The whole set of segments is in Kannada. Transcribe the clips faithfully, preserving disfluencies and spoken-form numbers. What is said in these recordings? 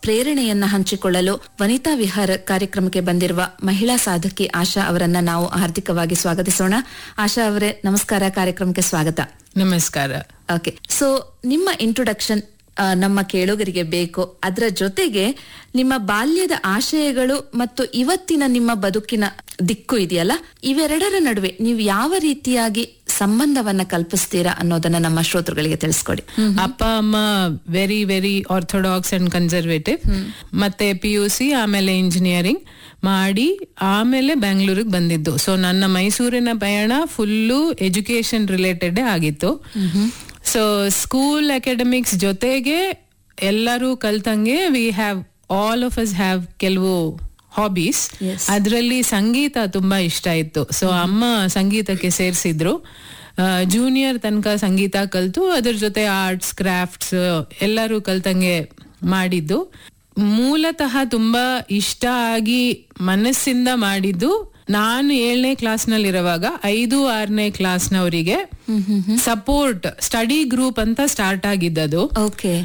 ಪ್ರೇರಣೆಯನ್ನ ಹಂಚಿಕೊಳ್ಳಲು ವನಿತಾ ವಿಹಾರ ಕಾರ್ಯಕ್ರಮಕ್ಕೆ ಬಂದಿರುವ ಮಹಿಳಾ ಸಾಧಕಿ ಆಶಾ ಅವರನ್ನ ನಾವು ಹಾರ್ದಿಕವಾಗಿ ಸ್ವಾಗತಿಸೋಣ. ಆಶಾ ಅವರೇ, ನಮಸ್ಕಾರ, ಕಾರ್ಯಕ್ರಮಕ್ಕೆ ಸ್ವಾಗತ. ನಮಸ್ಕಾರ. ಓಕೆ, ಸೊ ನಿಮ್ಮ ಇಂಟ್ರೊಡಕ್ಷನ್ ನಮ್ಮ ಕೇಳುಗರಿಗೆ ಬೇಕು. ಅದರ ಜೊತೆಗೆ ನಿಮ್ಮ ಬಾಲ್ಯದ ಆಶಯಗಳು ಮತ್ತು ಇವತ್ತಿನ ನಿಮ್ಮ ಬದುಕಿನ ದಿಕ್ಕು ಇದೆಯಲ್ಲ, ಇವೆರಡರ ನಡುವೆ ನೀವು ಯಾವ ರೀತಿಯಾಗಿ ಸಂಬಂಧವನ್ನ ಕಲ್ಪಿಸ್ತೀರಾ ಅನ್ನೋದನ್ನ ನಮ್ಮ ಶ್ರೋತೃಗಳಿಗೆ ತಿಳಿಸ್ಕೊಡಿ. ಅಪ್ಪ ಅಮ್ಮ very very orthodox and conservative. ಮತ್ತೆ ಪಿ ಯು ಸಿ ಆಮೇಲೆ ಇಂಜಿನಿಯರಿಂಗ್ ಮಾಡಿ ಆಮೇಲೆ ಬೆಂಗಳೂರಿಗೆ ಬಂದಿದ್ದು. ಸೊ ನನ್ನ ಮೈಸೂರಿನ ಪಯಣ ಫುಲ್ಲು ಎಜುಕೇಶನ್ ರಿಲೇಟೆಡ್ ಆಗಿತ್ತು. ಸೊ ಸ್ಕೂಲ್ ಅಕಾಡೆಮಿಕ್ಸ್ ಜೊತೆಗೆ ಎಲ್ಲರೂ ಕಲ್ತಂಗೆ we have all of us have ಕೆಲವು ಹಾಬೀಸ್. ಅದರಲ್ಲಿ ಸಂಗೀತ ತುಂಬಾ ಇಷ್ಟ ಇತ್ತು. ಸೊ ಅಮ್ಮ ಸಂಗೀತಕ್ಕೆ ಸೇರಿಸಿದ್ರು. ಜೂನಿಯರ್ ತನಕ ಸಂಗೀತ ಕಲ್ತು ಅದ್ರ ಜೊತೆ ಆರ್ಟ್ಸ್ ಕ್ರಾಫ್ಟ್ಸ್ ಎಲ್ಲರೂ ಕಲ್ತಂಗೆ ಮಾಡಿದ್ದು. ಮೂಲತಃ ತುಂಬಾ ಇಷ್ಟ ಆಗಿ ಮನಸ್ಸಿಂದ ಮಾಡಿದ್ದು ನಾನು ಏಳನೇ ಕ್ಲಾಸ್ ನಲ್ಲಿ ಇರುವಾಗ ಐದು ಆರನೇ ಕ್ಲಾಸ್ನವರಿಗೆ ಸಪೋರ್ಟ್ ಸ್ಟಡಿ ಗ್ರೂಪ್ ಅಂತ ಸ್ಟಾರ್ಟ್ ಆಗಿದ್ದದು. ಓಕೆ.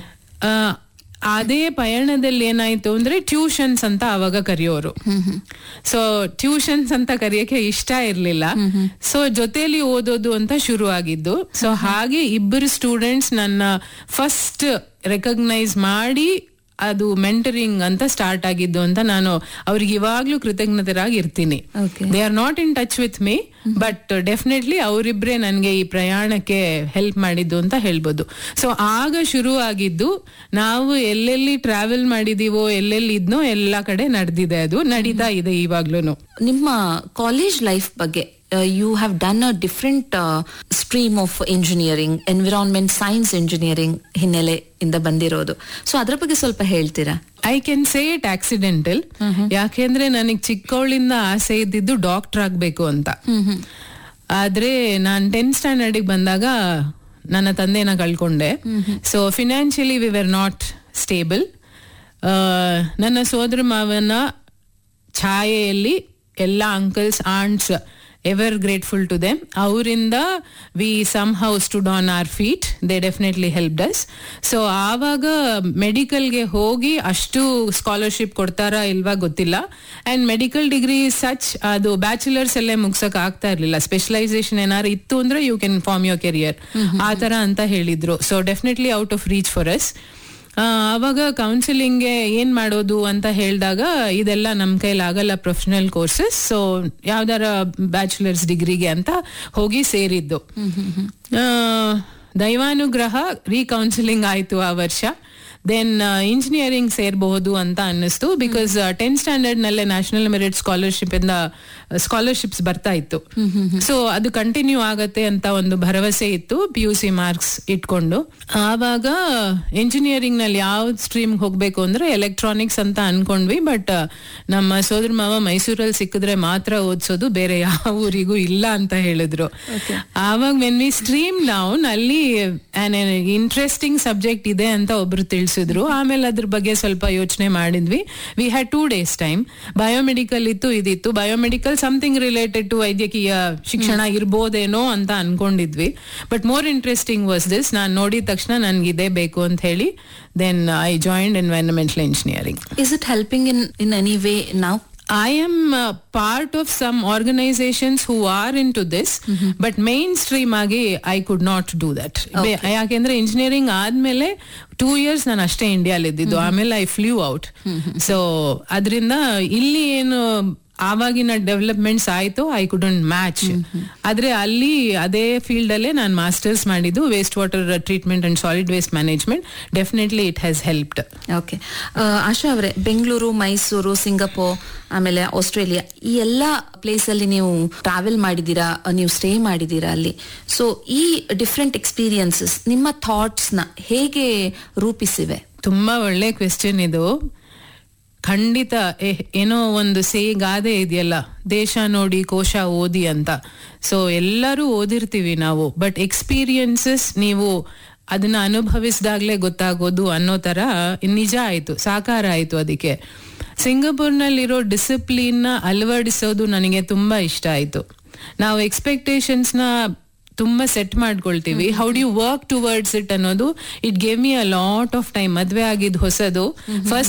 ಅದೇ ಪಯಣದಲ್ಲಿ ಏನಾಯ್ತು ಅಂದ್ರೆ ಟ್ಯೂಷನ್ಸ್ ಅಂತ ಅವಾಗ ಕರೆಯೋರು. ಸೊ ಟ್ಯೂಷನ್ಸ್ ಅಂತ ಕರೆಯಕ್ಕೆ ಇಷ್ಟ ಇರ್ಲಿಲ್ಲ. ಸೊ ಜೊತೆಲಿ ಓದೋದು ಅಂತ ಶುರು ಆಗಿದ್ದು. ಸೊ ಹಾಗೆ ಇಬ್ಬರು ಸ್ಟೂಡೆಂಟ್ಸ್ ನನ್ನ ಫಸ್ಟ್ ರೆಕಗ್ನೈಸ್ ಮಾಡಿ ಅದು ಮೆಂಟರಿಂಗ್ ಅಂತ ಸ್ಟಾರ್ಟ್ ಆಗಿದ್ದು ಅಂತ ನಾನು ಅವ್ರಿಗೆ ಇವಾಗ್ಲೂ ಕೃತಜ್ಞತರಾಗಿ ಇರ್ತೀನಿ. They are not in touch with me, but definitely ಅವರಿಬ್ರೆ ನನ್ಗೆ ಈ ಪ್ರಯಾಣಕ್ಕೆ ಹೆಲ್ಪ್ ಮಾಡಿದ್ದು ಅಂತ ಹೇಳ್ಬೋದು. ಸೊ ಆಗ ಶುರು ಆಗಿದ್ದು. ನಾವು ಎಲ್ಲೆಲ್ಲಿ ಟ್ರಾವೆಲ್ ಮಾಡಿದೀವೋ ಎಲ್ಲೆಲ್ಲಿ ಇದ್ನೋ ಎಲ್ಲಾ ಕಡೆ ನಡೆದಿದೆ, ಅದು ನಡೀತಾ ಇದೆ ಇವಾಗ್ಲೂ. ನಿಮ್ಮ ಕಾಲೇಜ್ ಲೈಫ್ ಬಗ್ಗೆ, you have done a different uh, stream of engineering, environment science engineering ಹಿನ್ನೆಲೆ ಇಂದ ಬಂದಿರೋದು. ಸೊ ಅದ್ರ ಬಗ್ಗೆ ಸ್ವಲ್ಪ ಹೇಳ್ತೀರಾ? I can say it accidental. ಯಾಕೆಂದ್ರೆ ನನಗೆ ಚಿಕ್ಕವಳಿಂದ ಆಸೆ ಇದ್ದಿದ್ದು ಡಾಕ್ಟರ್ ಆಗ್ಬೇಕು ಅಂತ. ಆದ್ರೆ ನಾನ್ ಟೆಂತ್ ಸ್ಟ್ಯಾಂಡರ್ಡ್ ಬಂದಾಗ ನನ್ನ ತಂದೆನ ಕಳ್ಕೊಂಡೆ. So financially we were not stable. ನನ್ನ ಸೋದರ ಮಾವನ ಛಾಯೆಯಲ್ಲಿ ಎಲ್ಲ uncles ants ever grateful to them. ಅವರಿಂದ V some how stood on R feet. They definitely helped us. So ಆವಾಗ ಮೆಡಿಕಲ್ಗೆ ಹೋಗಿ ಅಷ್ಟು ಸ್ಕಾಲರ್ಶಿಪ್ ಕೊಡ್ತಾರಾ ಇಲ್ವಾ ಗೊತ್ತಿಲ್ಲ. ಅಂಡ್ ಮೆಡಿಕಲ್ ಡಿಗ್ರಿ ಸಚ್ ಅದು ಬ್ಯಾಚುಲರ್ಸ್ ಅಲ್ಲೇ ಮುಗ್ಸಕ್ ಆಗ್ತಾ ಇರ್ಲಿಲ್ಲ. ಸ್ಪೆಷಲೈಸೇಷನ್ ಏನಾದ್ರು ಇತ್ತು ಅಂದ್ರೆ you can form your career ಆ ತರ ಅಂತ ಹೇಳಿದ್ರು. So definitely out of reach for us. ಅವಾಗ ಕೌನ್ಸಿಲಿಂಗ್ಗೆ ಏನ್ ಮಾಡೋದು ಅಂತ ಹೇಳಿದಾಗ ಇದೆಲ್ಲ ನಮ್ ಕೈಲಿ ಆಗಲ್ಲ, ಪ್ರೊಫೆಷನಲ್ ಕೋರ್ಸಸ್, ಸೊ ಯಾವ್ದಾರ ಬ್ಯಾಚುಲರ್ಸ್ ಡಿಗ್ರಿಗೆ ಅಂತ ಹೋಗಿ ಸೇರಿದ್ದು. ದೈವಾನುಗ್ರಹ ರೀಕೌನ್ಸಿಲಿಂಗ್ ಆಯ್ತು ಆ ವರ್ಷ. ದೆನ್ ಇಂಜಿನಿಯರಿಂಗ್ ಸೇರ್ಬಹುದು ಅಂತ ಅನ್ನಿಸ್ತು. ಬಿಕಾಸ್ ಟೆಂತ್ ಸ್ಟ್ಯಾಂಡರ್ಡ್ ನಲ್ಲೇ ನ್ಯಾಷನಲ್ ಮೆರಿಟ್ ಸ್ಕಾಲರ್ಶಿಪ್ ಇಂದ ಸ್ಕಾಲರ್ಶಿಪ್ಸ್ ಬರ್ತಾ ಇತ್ತು. ಸೊ ಅದು ಕಂಟಿನ್ಯೂ ಆಗತ್ತೆ ಅಂತ ಒಂದು ಭರವಸೆ ಇತ್ತು ಪಿ ಯು ಸಿ ಮಾರ್ಕ್ಸ್ ಇಟ್ಕೊಂಡು. ಆವಾಗ ಇಂಜಿನಿಯರಿಂಗ್ ನಲ್ಲಿ ಯಾವ ಸ್ಟ್ರೀಮ್ ಹೋಗ್ಬೇಕು ಅಂದ್ರೆ ಎಲೆಕ್ಟ್ರಾನಿಕ್ಸ್ ಅಂತ ಅನ್ಕೊಂಡ್ವಿ. ಬಟ್ ನಮ್ಮ ಸೋದರ ಮಾವ ಮೈಸೂರಲ್ಲಿ ಸಿಕ್ಕಿದ್ರೆ ಮಾತ್ರ ಓದಿಸೋದು, ಬೇರೆ ಯಾವ ಊರಿಗೂ ಇಲ್ಲ ಅಂತ ಹೇಳಿದ್ರು. ಆವಾಗ ವೆನ್ ವಿ ಸ್ಟ್ರೀಮ್ ಡೌನ್ ಅಲ್ಲಿ ಇಂಟ್ರೆಸ್ಟಿಂಗ್ ಸಬ್ಜೆಕ್ಟ್ ಇದೆ ಅಂತ ಒಬ್ರು ತಿಳಿಸಿದ್ರು. ಆಮೇಲೆ ಅದ್ರ ಬಗ್ಗೆ ಸ್ವಲ್ಪ ಯೋಚನೆ ಮಾಡಿದ್ವಿ. We had two days time. Biomedical ಇತ್ತು, ಇದಿತ್ತು. ಬಯೋಮೆಡಿಕಲ್ ಸಮಥಿಂಗ್ ರಿಲೇಟೆಡ್ ಟು ವೈದ್ಯಕೀಯ ಶಿಕ್ಷಣ ಇರ್ಬೋದೇನೋ ಅಂತ ಅನ್ಕೊಂಡಿದ್ವಿ. But more interesting was this. ನಾನು ನೋಡಿದ ತಕ್ಷಣ ನನ್ಗೆ ಇದೇ ಬೇಕು ಅಂತ ಹೇಳಿ then I joined environmental engineering. Is it helping in in any way now? I am uh, part of some organizations who are into this, mm-hmm. but mainstream agi I could not do that. ಯಾಕೆಂದ್ರೆ ಇಂಜಿನಿಯರಿಂಗ್ ಆದ್ಮೇಲೆ ಟೂ ಇಯರ್ಸ್ ನಾನು ಅಷ್ಟೇ ಇಂಡಿಯಾಲ್ ಇದ್ದಿದ್ದು. ಆಮೇಲೆ ಐ ಫ್ಲೂ ಔಟ್. ಸೊ ಅದರಿಂದ ಇಲ್ಲಿ ಏನು ಆವಾಗಿನ ಡೆವಲಪ್ಮೆಂಟ್ಸ್ ಆಯ್ತು, ಐ ಕುಡಂಟ್ ಮ್ಯಾಚ್. ಆದ್ರೆ ಅಲ್ಲಿ ಅದೇ ಫೀಲ್ಡ್ ಅಲ್ಲೇ ನಾನು ಮಾಸ್ಟರ್ಸ್ ಮಾಡಿದ್ದು, waste water treatment and solid waste management. Definitely it has helped. Okay. ಆಶಾ ಅವರೇ, ಬೆಂಗಳೂರು, ಮೈಸೂರು, ಸಿಂಗಾಪುರ್, ಆಮೇಲೆ ಆಸ್ಟ್ರೇಲಿಯಾ, ಈ ಎಲ್ಲಾ ಪ್ಲೇಸ್ ಅಲ್ಲಿ ನೀವು ಟ್ರಾವೆಲ್ ಮಾಡಿದೀರಾ, ನೀವು ಸ್ಟೇ ಮಾಡಿದೀರಾ ಅಲ್ಲಿ. ಸೊ ಈ ಡಿಫ್ರೆಂಟ್ ಎಕ್ಸ್ಪೀರಿಯನ್ಸಸ್ ನಿಮ್ಮ ಥಾಟ್ಸ್ ನ ಹೇಗೆ ರೂಪಿಸಿವೆ? ತುಂಬಾ ಒಳ್ಳೆ ಕ್ವೆಶ್ಚನ್ ಇದು. ಖಂಡಿತ ಏನೋ ಒಂದು ಸೇ ಗಾದೆ ಇದೆಯಲ್ಲ, ದೇಶ ನೋಡಿ ಕೋಶ ಓದಿ ಅಂತ. ಸೊ ಎಲ್ಲರೂ ಓದಿರ್ತೀವಿ ನಾವು, ಬಟ್ ಎಕ್ಸ್ಪೀರಿಯನ್ಸಸ್ ನೀವು ಅದನ್ನ ಅನುಭವಿಸಿದಾಗ್ಲೇ ಗೊತ್ತಾಗೋದು ಅನ್ನೋ ತರ ನಿಜ ಆಯ್ತು, ಸಾಕಾರ ಆಯ್ತು. ಅದಕ್ಕೆ ಸಿಂಗಾಪುರ್ನಲ್ಲಿರೋ ಡಿಸಿಪ್ಲಿನ್ ನ ಅಳವಡಿಸೋದು ನನಗೆ ತುಂಬಾ ಇಷ್ಟ ಆಯ್ತು. ನಾವು ಎಕ್ಸ್ಪೆಕ್ಟೇಷನ್ಸ್ ನ ತುಂಬಾ ಸೆಟ್ ಮಾಡ್ಕೊಳ್ತೀವಿ. How do you work towards it ಅನ್ನೋದು it gave me a lot of time. ಮದ್ವೆ ಆಗಿದ್ ಹೊಸದು, ಫಸ್ಟ್